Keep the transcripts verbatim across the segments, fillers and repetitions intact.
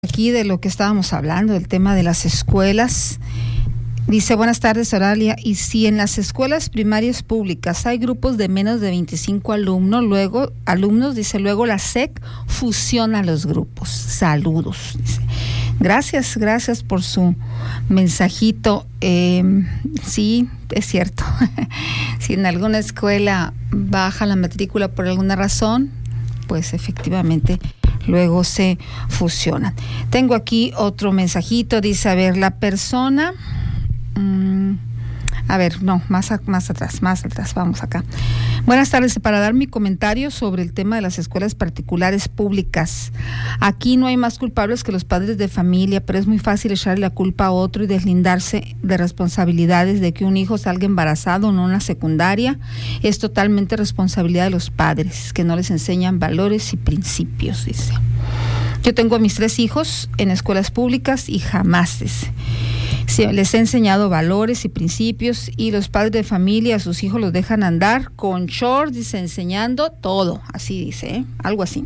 Aquí de lo que estábamos hablando, del tema de las escuelas. Dice, buenas tardes, Oralia, y si en las escuelas primarias públicas hay grupos de menos de veinticinco alumnos, luego, alumnos, dice, luego la S E C fusiona los grupos. Saludos, dice. Gracias, gracias por su mensajito. Eh, sí, es cierto. Si en alguna escuela baja la matrícula por alguna razón, pues efectivamente luego se fusionan. Tengo aquí otro mensajito, dice, a ver, la persona, mmm, a ver, no, más, a, más atrás, más atrás, vamos acá. Buenas tardes, para dar mi comentario sobre el tema de las escuelas particulares públicas. Aquí no hay más culpables que los padres de familia, pero es muy fácil echarle la culpa a otro y deslindarse de responsabilidades de que un hijo salga embarazado o no en la secundaria. Es totalmente responsabilidad de los padres, que no les enseñan valores y principios, dice. Yo tengo a mis tres hijos en escuelas públicas y jamás, dice, les he enseñado valores y principios, y los padres de familia a sus hijos los dejan andar con shorts, dice, enseñando todo, así dice, ¿eh? Algo así.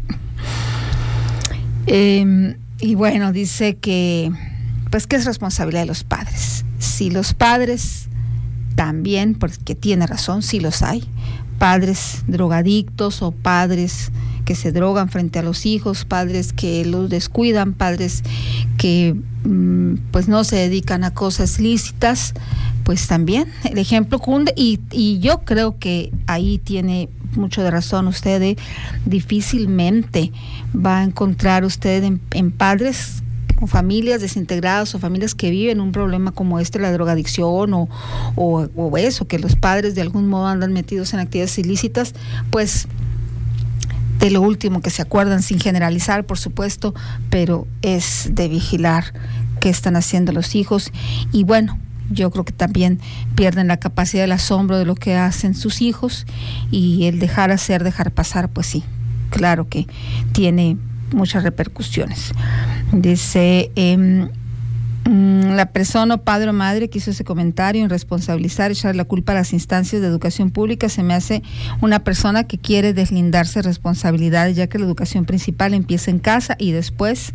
Eh, y bueno, dice que, pues que es responsabilidad de los padres. Si los padres también, porque tiene razón, sí los hay, padres drogadictos o padres que se drogan frente a los hijos, padres que los descuidan, padres que mmm, pues no se dedican a cosas lícitas, pues también el ejemplo cunde, y, y yo creo que ahí tiene mucho de razón usted, de, difícilmente va a encontrar usted en, en padres o familias desintegradas o familias que viven un problema como este, la drogadicción o, o, o eso, que los padres de algún modo andan metidos en actividades ilícitas, pues de lo último que se acuerdan, sin generalizar, por supuesto, pero es de vigilar qué están haciendo los hijos. Y bueno, yo creo que también pierden la capacidad del asombro de lo que hacen sus hijos, y el dejar hacer, dejar pasar, pues sí, claro que tiene muchas repercusiones. Dice, eh, la persona, padre o madre, que hizo ese comentario en responsabilizar, echar la culpa a las instancias de educación pública, se me hace una persona que quiere deslindarse de responsabilidades, ya que la educación principal empieza en casa y después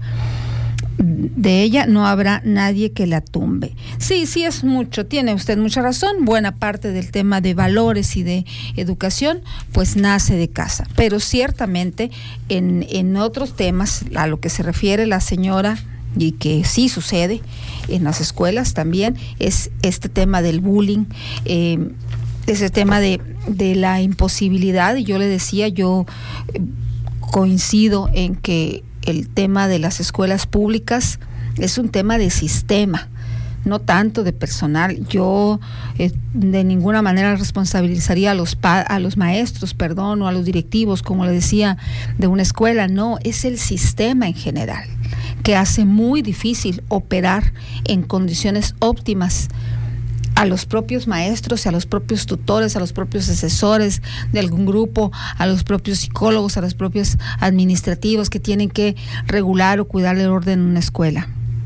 de ella no habrá nadie que la tumbe. Sí, sí es mucho, tiene usted mucha razón, buena parte del tema de valores y de educación pues nace de casa, pero ciertamente en, en otros temas, a lo que se refiere la señora, y que sí sucede en las escuelas también, es este tema del bullying, eh, ese tema de, de la imposibilidad, y yo le decía, yo eh, coincido en que el tema de las escuelas públicas es un tema de sistema, no tanto de personal. Yo eh, de ninguna manera responsabilizaría a los pa- a los maestros, perdón, o a los directivos, como le decía, de una escuela. No, es el sistema en general que hace muy difícil operar en condiciones óptimas a los propios maestros, a los propios tutores, a los propios asesores de algún grupo, a los propios psicólogos, a los propios administrativos que tienen que regular o cuidar el orden en una escuela.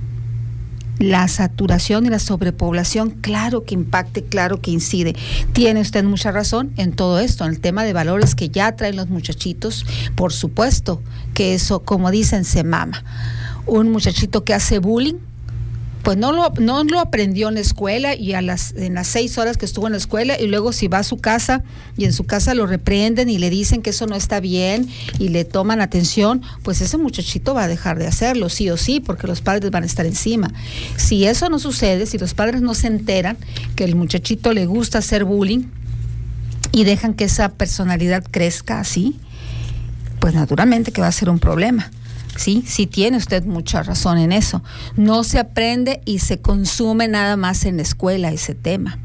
La saturación y la sobrepoblación, claro que impacte, claro que incide. Tiene usted mucha razón en todo esto, en el tema de valores que ya traen los muchachitos. Por supuesto que eso, como dicen, se mama. Un muchachito que hace bullying, pues no lo, no lo aprendió en la escuela, y a las, en las seis horas que estuvo en la escuela, y luego si va a su casa y en su casa lo reprenden y le dicen que eso no está bien y le toman atención, pues ese muchachito va a dejar de hacerlo, sí o sí, porque los padres van a estar encima. Si eso no sucede, si los padres no se enteran que el muchachito le gusta hacer bullying y dejan que esa personalidad crezca así, pues naturalmente que va a ser un problema. Sí, sí tiene usted mucha razón en eso. No se aprende y se consume nada más en la escuela ese tema.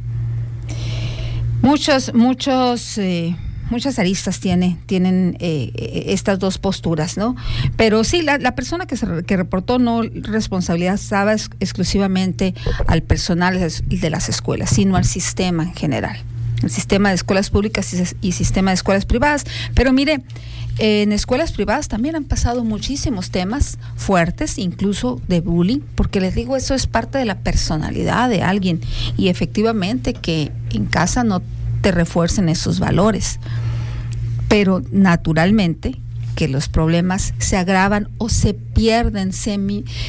Muchos, muchos, eh, muchas aristas tiene, tienen eh, estas dos posturas, ¿no? Pero sí, la, la persona que se que reportó no responsabilizaba es, exclusivamente al personal de las escuelas, sino al sistema en general. El sistema de escuelas públicas y, y sistema de escuelas privadas. Pero mire, en escuelas privadas también han pasado muchísimos temas fuertes, incluso de bullying, porque les digo, eso es parte de la personalidad de alguien, y efectivamente que en casa no te refuercen esos valores, pero naturalmente que los problemas se agravan o se pierden, se,